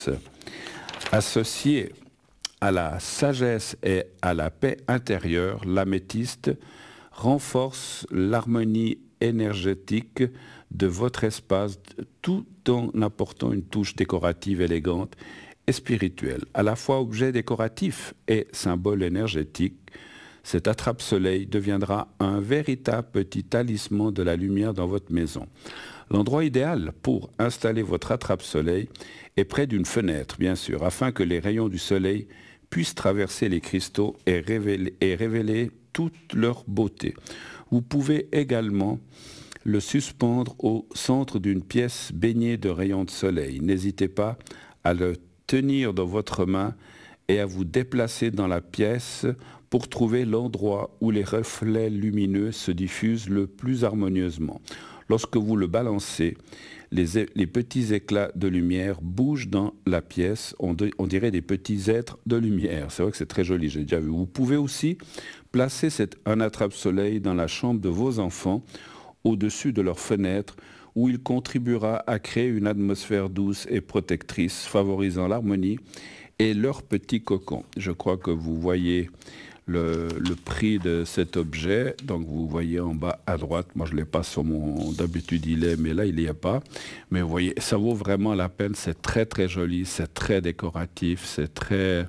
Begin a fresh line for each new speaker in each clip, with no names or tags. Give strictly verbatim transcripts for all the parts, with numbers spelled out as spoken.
Associé à la sagesse et à la paix intérieure, l'améthyste renforce l'harmonie énergétique de votre espace tout en apportant une touche décorative élégante et spirituelle. À la fois objet décoratif et symbole énergétique, cet attrape-soleil deviendra un véritable petit talisman de la lumière dans votre maison. L'endroit idéal pour installer votre attrape-soleil est près d'une fenêtre, bien sûr, afin que les rayons du soleil puissent traverser les cristaux et révéler, et révéler toute leur beauté. Vous pouvez également le suspendre au centre d'une pièce baignée de rayons de soleil. N'hésitez pas à le tenir dans votre main et à vous déplacer dans la pièce pour trouver l'endroit où les reflets lumineux se diffusent le plus harmonieusement. Lorsque vous le balancez, les, les petits éclats de lumière bougent dans la pièce, on, de, on dirait des petits êtres de lumière. C'est vrai que c'est très joli, j'ai déjà vu. Vous pouvez aussi placer cette, un attrape-soleil dans la chambre de vos enfants, au-dessus de leur fenêtre, où il contribuera à créer une atmosphère douce et protectrice, favorisant l'harmonie et leur petit cocon. Je crois que vous voyez le, le prix de cet objet. Donc vous voyez en bas à droite, moi je ne l'ai pas sur mon... D'habitude il est, mais là il n'y est pas. Mais vous voyez, ça vaut vraiment la peine. C'est très très joli, c'est très décoratif, c'est très...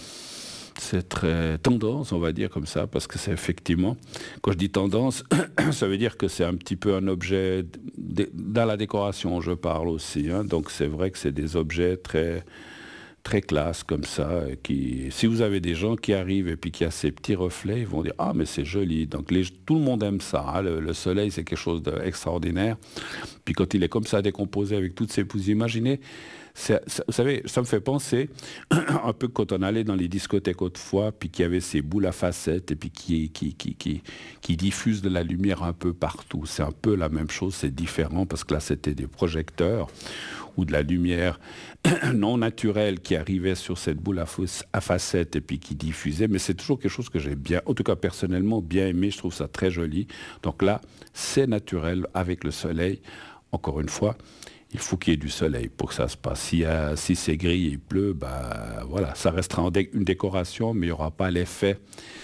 C'est très tendance, on va dire comme ça, parce que c'est effectivement, quand je dis tendance, ça veut dire que c'est un petit peu un objet, de, dans la décoration je parle aussi, hein, donc c'est vrai que c'est des objets très, très classe comme ça, qui, si vous avez des gens qui arrivent et puis qui a ces petits reflets, ils vont dire « Ah, mais c'est joli », donc les, tout le monde aime ça, hein, le, le soleil c'est quelque chose d'extraordinaire, puis quand il est comme ça décomposé avec toutes ces, vous imaginez, c'est, ça, vous savez, ça me fait penser un peu quand on allait dans les discothèques autrefois, puis qu'il y avait ces boules à facettes, et puis qui, qui, qui, qui, qui diffusent de la lumière un peu partout. C'est un peu la même chose, c'est différent, parce que là, c'était des projecteurs, ou de la lumière non naturelle qui arrivait sur cette boule à, à facettes, et puis qui diffusait, mais c'est toujours quelque chose que j'ai bien, en tout cas personnellement, bien aimé, je trouve ça très joli. Donc là, c'est naturel, avec le soleil, encore une fois, il faut qu'il y ait du soleil pour que ça se passe. Si, euh, si c'est gris et il pleut, bah, voilà, ça restera dé- une décoration, mais il n'y aura pas l'effet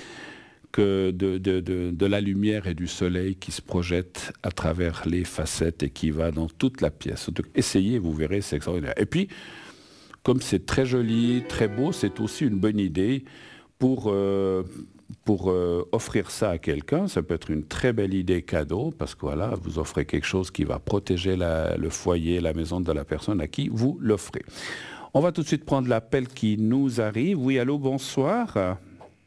que de, de, de, de la lumière et du soleil qui se projette à travers les facettes et qui va dans toute la pièce. Donc, essayez, vous verrez, c'est extraordinaire. Et puis, comme c'est très joli, très beau, c'est aussi une bonne idée pour... Euh, pour euh, offrir ça à quelqu'un. Ça peut être une très belle idée cadeau, parce que voilà, vous offrez quelque chose qui va protéger la, le foyer, la maison de la personne à qui vous l'offrez. On va tout de suite prendre l'appel qui nous arrive. Oui, allô, bonsoir.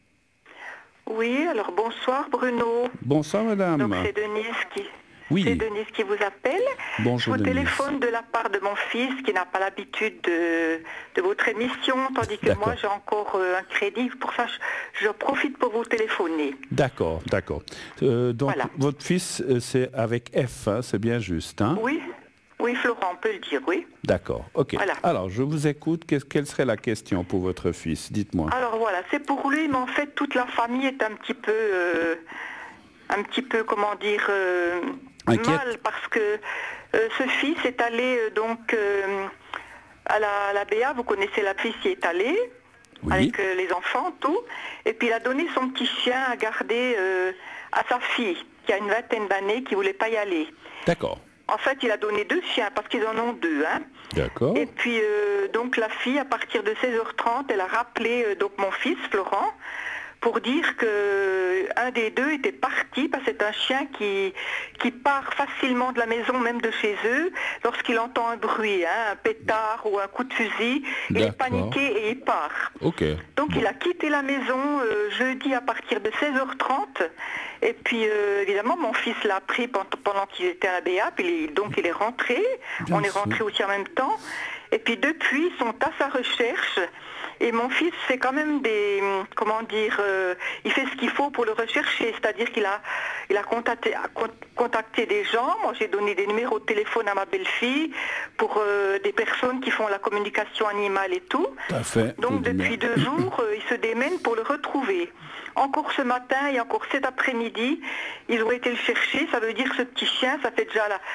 Oui, alors bonsoir Bruno.
Bonsoir madame.
Donc c'est Denise qui...
Oui.
C'est Denise qui vous appelle.
Bonjour,
je vous
Denise.
téléphone de la part de mon fils qui n'a pas l'habitude de, de votre émission, tandis que
D'accord.
moi j'ai encore euh, un crédit. Pour ça, je, je profite pour vous téléphoner.
D'accord, d'accord. Euh, donc
Voilà.
votre fils, euh, c'est avec F, hein, c'est bien juste, hein?
Oui, oui Florent, on peut le dire, oui.
D'accord, ok.
Voilà.
Alors, je vous écoute. Qu'est-ce, quelle serait la question pour votre fils? Dites-moi.
Alors voilà, c'est pour lui, mais en fait toute la famille est un petit peu, euh, un petit peu, comment dire... Euh,
Inquiète.
Mal, parce que euh, ce fils est allé euh, donc euh, à la, à la B A, vous connaissez la fille qui est allée,
Oui.
avec euh, les enfants, tout, et puis il a donné son petit chien à garder euh, à sa fille, qui a une vingtaine d'années, qui ne voulait pas y aller.
D'accord.
En fait, il a donné deux chiens, parce qu'ils en ont deux, hein.
D'accord.
Et puis, euh, donc la fille, à partir de seize heures trente, elle a rappelé euh, donc mon fils, Florent, pour dire que un des deux était parti, parce que c'est un chien qui, qui part facilement de la maison, même de chez eux, lorsqu'il entend un bruit, hein, un pétard ou un coup de fusil, il est
D'accord.
paniqué et il part.
Ok.
Donc
Bon.
il a quitté la maison euh, jeudi à partir de seize heures trente, et puis euh, évidemment mon fils l'a appris pendant, pendant qu'il était à la B A, puis il, donc il est rentré,
Bien
on est
sûr.
rentré aussi en même temps, et puis depuis ils sont à sa recherche. Et mon fils fait quand même des, comment dire, euh, il fait ce qu'il faut pour le rechercher, c'est-à-dire qu'il a, il a contacté, a con- contacté des gens. Moi, j'ai donné des numéros de téléphone à ma belle-fille pour euh, des personnes qui font la communication animale et tout.
Tout à fait.
Donc
Tout
depuis
bien.
deux jours, euh, ils se démènent pour le retrouver. Encore ce matin et encore cet après-midi, ils ont été le chercher. Ça veut dire que ce petit chien, ça fait déjà la